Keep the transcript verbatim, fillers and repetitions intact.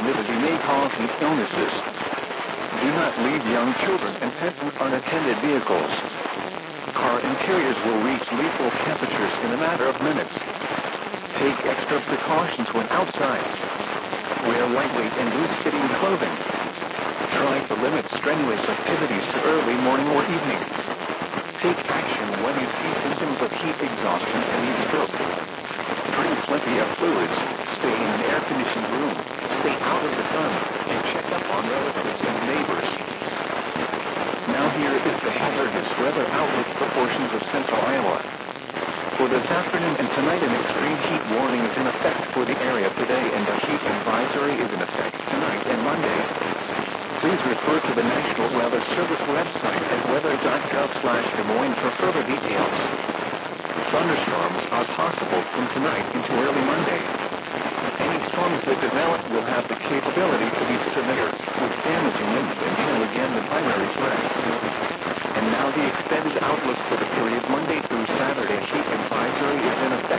humidity may cause heat illnesses. Do not leave young children and pets in unattended vehicles. Car interiors will reach lethal temperatures in a matter of minutes. Take extra precautions when outside. Wear lightweight and loose-fitting clothing. Try to limit strenuous activities to early morning or evening. Take action when you see symptoms of heat exhaustion and heat stroke. Drink plenty of fluids. Stay in an air-conditioned room. Stay out of the sun, and check up on relatives and neighbors. Now here is the hazardous weather outlook for portions of central Iowa. For this afternoon and tonight, an extreme heat warning is in effect for the area today, and a heat advisory is in effect tonight and Monday. Please refer to the National Weather Service website at weather dot gov slash Des Moines for further details. Thunderstorms are possible from tonight into early Monday. Any storms that develop will have the capability to be severe, with damaging winds and hail again the primary threat. And now the extended outlook for the period Monday through Saturday. Heat advisory is in effect.